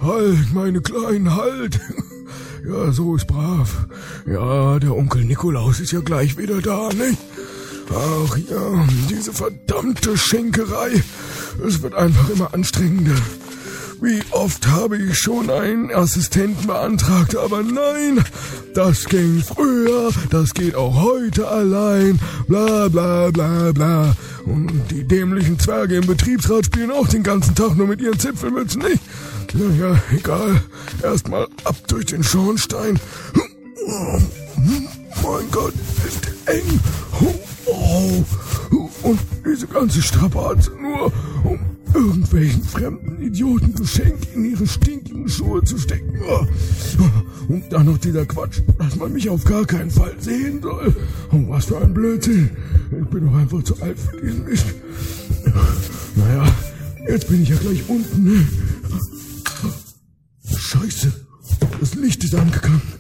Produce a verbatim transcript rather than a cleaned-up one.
Halt, meine Kleinen, halt! Ja, so ist brav. Ja, der Onkel Nikolaus ist ja gleich wieder da, nicht? Ach ja, diese verdammte Schenkerei. Es wird einfach immer anstrengender. Wie oft habe ich schon einen Assistenten beantragt, aber nein, das ging früher, das geht auch heute allein, bla bla bla bla. Und die dämlichen Zwerge im Betriebsrat spielen auch den ganzen Tag nur mit ihren Zipfelmützen, nicht? Naja, egal, erstmal ab durch den Schornstein. Mein Gott, ist eng. Oh, und diese ganze Strapaze nur, um irgendwelchen fremden Idioten Geschenk in ihre stinkigen Schuhe zu stecken. Und dann noch dieser Quatsch, dass man mich auf gar keinen Fall sehen soll. Oh, was für ein Blödsinn. Ich bin doch einfach zu alt für diesen Mist. Naja, jetzt bin ich ja gleich unten. Scheiße, das Licht ist angegangen.